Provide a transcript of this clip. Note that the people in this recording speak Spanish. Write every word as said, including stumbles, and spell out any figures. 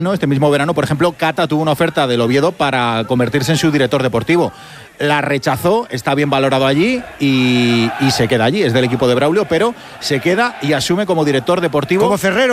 No, este mismo verano, por ejemplo, Cata tuvo una oferta del Oviedo para convertirse en su director deportivo. La rechazó, está bien valorado allí y, y se queda allí. Es del equipo de Braulio, pero se queda y asume como director deportivo. Como Ferrero.